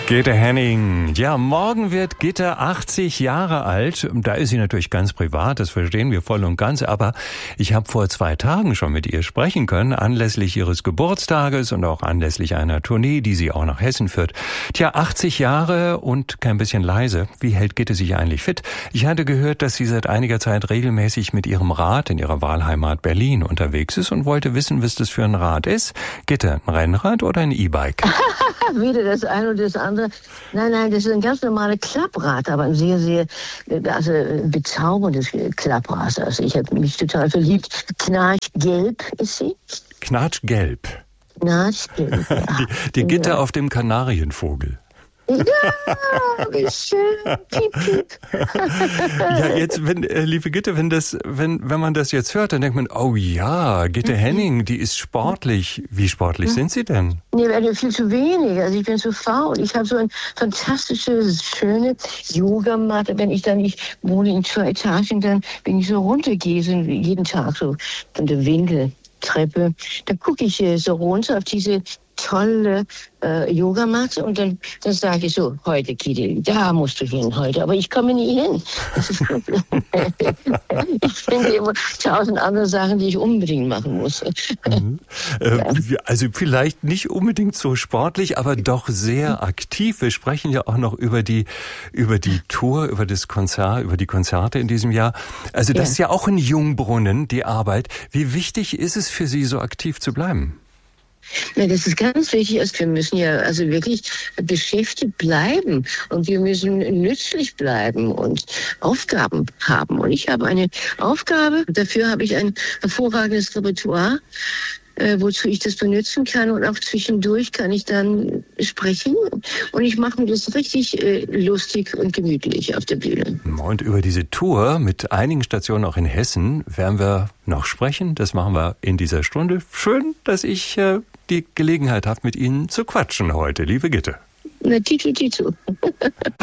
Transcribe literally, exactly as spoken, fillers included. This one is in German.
Gitte Henning. Ja, morgen wird Gitte achtzig Jahre alt. Da ist sie natürlich ganz privat, das verstehen wir voll und ganz. Aber ich habe vor zwei Tagen schon mit ihr sprechen können, anlässlich ihres Geburtstages und auch anlässlich einer Tournee, die sie auch nach Hessen führt. Tja, achtzig Jahre und kein bisschen leise. Wie hält Gitte sich eigentlich fit? Ich hatte gehört, dass sie seit einiger Zeit regelmäßig mit ihrem Rad in ihrer Wahlheimat Berlin unterwegs ist und wollte wissen, was das für ein Rad ist. Gitte, ein Rennrad oder ein E-Bike? Weder das eine oder das andere. Nein, nein, das ist ein ganz normales Klapprad, aber ein sehr, sehr also bezauberndes Klapprad. Also ich habe mich total verliebt. Knatschgelb ist sie. Knatschgelb. Knatschgelb, ja. Die, die Gitte ja. Auf dem Kanarienvogel. Ja, wie schön. Piep, piep. Ja, jetzt, wenn, äh, liebe Gitte, wenn das, wenn, wenn man das jetzt hört, dann denkt man, oh ja, Gitte Henning, die ist sportlich. Wie sportlich sind Sie denn? Nee, viel zu wenig. Also ich bin zu faul. Ich habe so eine fantastische, schöne Yogamatte. Wenn ich dann, ich wohne in zwei Etagen, dann, wenn ich so runtergehe, so jeden Tag so von der Winkeltreppe, dann gucke ich so runter auf diese tolle äh, Yogamatte und dann, dann sage ich so, heute Kitty, da musst du hin heute, aber ich komme nie hin. Das ist ich finde immer tausend andere Sachen, die ich unbedingt machen muss. Mhm. Äh, also vielleicht nicht unbedingt so sportlich, aber doch sehr aktiv. Wir sprechen ja auch noch über die über die Tour, über das Konzert, über die Konzerte in diesem Jahr. Also das ja. ist ja auch ein Jungbrunnen, die Arbeit. Wie wichtig ist es für Sie, so aktiv zu bleiben? Ja, das ist ganz wichtig. Also wir müssen ja also wirklich beschäftigt bleiben und wir müssen nützlich bleiben und Aufgaben haben. Und ich habe eine Aufgabe, dafür habe ich ein hervorragendes Repertoire, äh, wozu ich das benutzen kann und auch zwischendurch kann ich dann sprechen und ich mache mir das richtig äh, lustig und gemütlich auf der Bühne. Und über diese Tour mit einigen Stationen auch in Hessen werden wir noch sprechen. Das machen wir in dieser Stunde. Schön, dass ich äh, die Gelegenheit habe, mit Ihnen zu quatschen heute, liebe Gitte. Na, Titu, Titu.